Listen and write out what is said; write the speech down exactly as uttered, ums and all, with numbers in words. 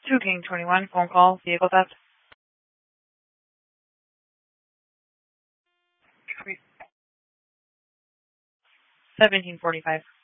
two King twenty-one, phone call, vehicle theft. seventeen forty-five.